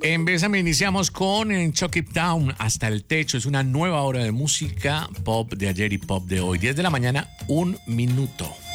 En Bésame iniciamos con en Chuck It Down hasta el techo. Es una nueva hora de música pop de ayer y pop de hoy. 10 de la mañana, 1 minuto.